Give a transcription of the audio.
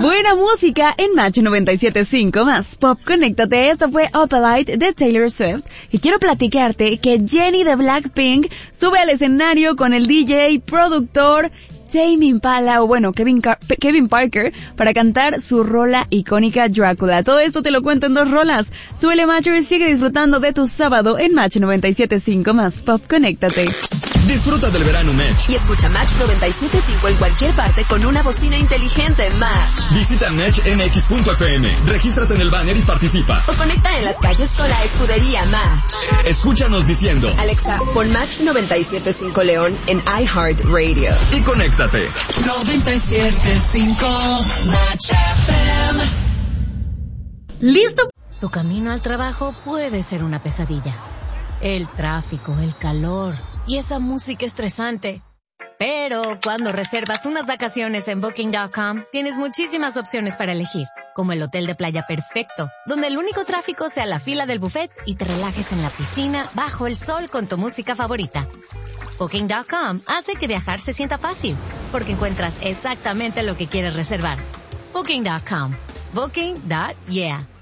Buena música en Match 97.5 más Pop. Conéctate. Esto fue Up a Light de Taylor Swift. Y quiero platicarte que Jennie de Blackpink sube al escenario con el DJ, productor Tame Impala, o bueno, Kevin Parker, para cantar su rola icónica Drácula. Todo esto te lo cuento en 2 rolas. Súbele, Matcher, y sigue disfrutando de tu sábado en Match 97.5 más Pop. Conéctate. Disfruta del verano Match. Y escucha Match 97.5 en cualquier parte con una bocina inteligente Match. Visita matchmx.fm, regístrate en el banner y participa. O conecta en las calles con la escudería Match. Escúchanos diciendo: Alexa, pon Match 97.5 León en iHeartRadio. Y conéctate. 97.5 Match FM. ¿Listo? Tu camino al trabajo puede ser una pesadilla. El tráfico, el calor y esa música estresante. Pero cuando reservas unas vacaciones en Booking.com, tienes muchísimas opciones para elegir, como el hotel de playa perfecto, donde el único tráfico sea la fila del buffet y te relajes en la piscina bajo el sol con tu música favorita. Booking.com hace que viajar se sienta fácil, porque encuentras exactamente lo que quieres reservar. Booking.com. Booking.yeah.